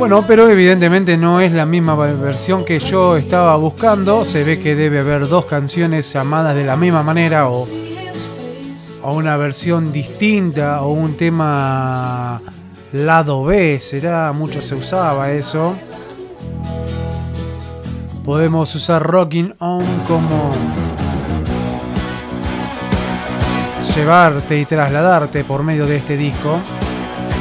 Bueno, pero evidentemente no es la misma versión que yo estaba buscando. Se ve que debe haber dos canciones llamadas de la misma manera o una versión distinta o un tema lado B. Será, mucho se usaba eso. Podemos usar Rockin' On como llevarte y trasladarte por medio de este disco.